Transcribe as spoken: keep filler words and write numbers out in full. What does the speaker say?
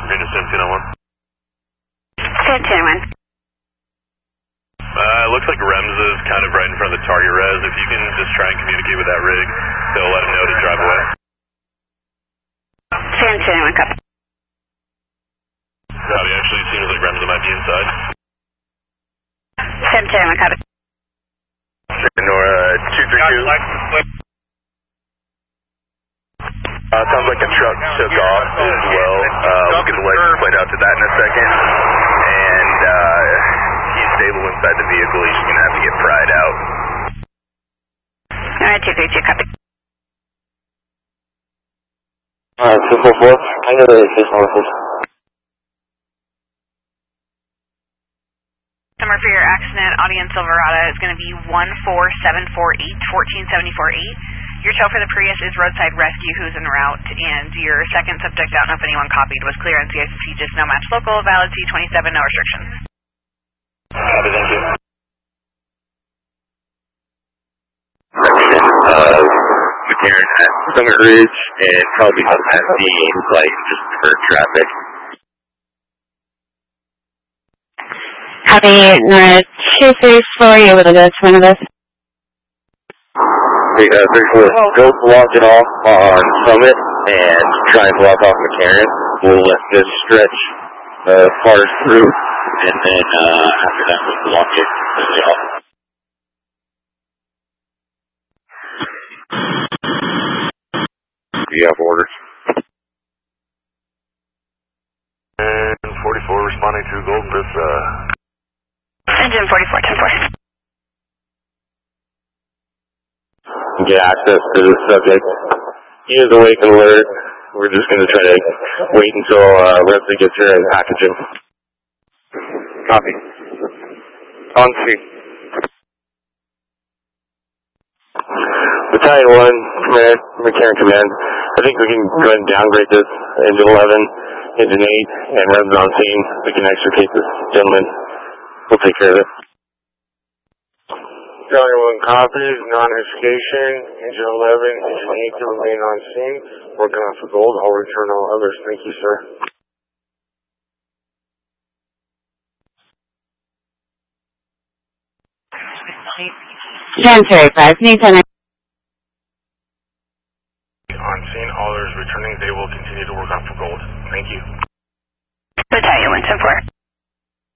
Unit seventeen oh one. seventeen oh one. Uh, it looks like REMS is kind of right in front of the target res. If you can just try and communicate with that rig, they'll let him know to drive away. seventeen oh one, copy. Copy, actually it seems like REMS might be inside. seventeen oh one, copy. Nora two three two. Uh, sounds like a truck took off as well. Uh, we'll get the license plate out to that in a second. And, uh, he's stable inside the vehicle. He's just gonna have to get pried out. Alright, two three two, copy. Alright, two four four. I know the station office. Number for your accident, Audi and Silverado, is going to be one four seven four eight, one four seven four eight. Your tow for the Prius is roadside rescue, who's en route, and your second subject, I don't know if anyone copied, was clear on C I C C, just no match local, valid C twenty-seven, no restrictions. Copy, thank you. Uh, McCarran at Summit Ridge, and probably on that scene, like, just for traffic. Copy, uh, two three four, you're able to go to one of us. Hey, uh, three four, go block it off on Summit and try and block off McCarran. We'll let this stretch uh, far through, and then uh, after that we'll block it completely off. You have orders. And forty-four responding to Golden Vista. Engine forty-four, ten four. Get access to the subject. He is awake and alert. We're just going to try to wait until uh, Repsy gets here and package him. Copy. On scene. Battalion one, Command, McCarran Command. I think we can go ahead and downgrade this engine eleven, engine eight, and Repsy on scene. We can extricate this gentleman. We'll take care of it. Battalion one copies, non-extrication, engine eleven, engine eight to remain on scene. Working off the gold, I'll return all others. Thank you, sir. ten thirty-five, anytime.